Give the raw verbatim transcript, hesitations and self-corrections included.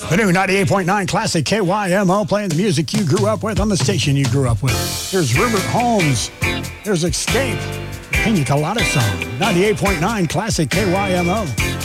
The new ninety-eight point nine Classic K Y M O, playing the music you grew up with on the station you grew up with. Here's Rupert Holmes. Here's Escape. Pina Colada song. ninety-eight point nine Classic K Y M O.